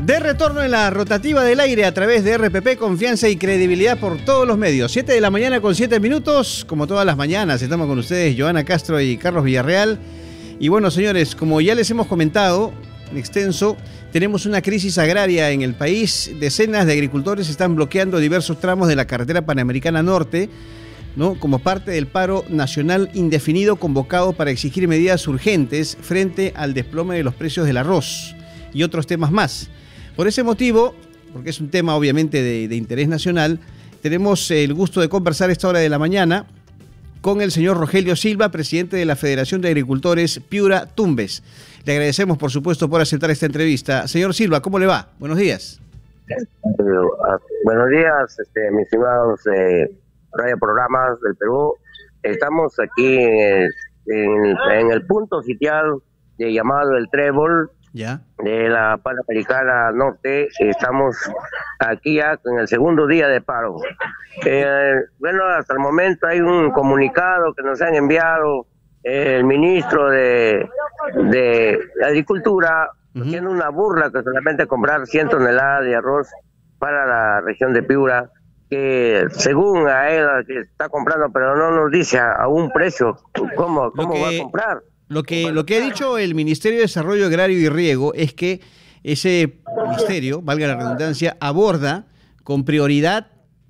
De retorno en la rotativa del aire a través de RPP, confianza y credibilidad por todos los medios. 7 de la mañana con 7 minutos, como todas las mañanas, estamos con ustedes, Joana Castro y Carlos Villarreal. Y bueno, señores, como ya les hemos comentado en extenso, tenemos una crisis agraria en el país. Decenas de agricultores están bloqueando diversos tramos de la carretera Panamericana Norte, ¿no?, como parte del paro nacional indefinido convocado para exigir medidas urgentes frente al desplome de los precios del arroz y otros temas más. Por ese motivo, porque es un tema obviamente de interés nacional, tenemos el gusto de conversar a esta hora de la mañana con el señor Rogelio Silva, presidente de la Federación de Agricultores Piura Tumbes. Le agradecemos, por supuesto, por aceptar esta entrevista. Señor Silva, ¿cómo le va? Buenos días. Buenos días, mis estimados radio programas del Perú. Estamos aquí en el punto sitial llamado el Trébol, ¿ya?, de la Panamericana Norte. Estamos aquí ya en el segundo día de paro. Bueno, hasta el momento hay un comunicado que nos han enviado el ministro de Agricultura, haciendo una burla que solamente comprar 100 toneladas de arroz para la región de Piura, que según a él que está comprando, pero no nos dice a un precio cómo va a comprar. Lo que ha dicho el Ministerio de Desarrollo Agrario y Riego es que ese ministerio, valga la redundancia, aborda con prioridad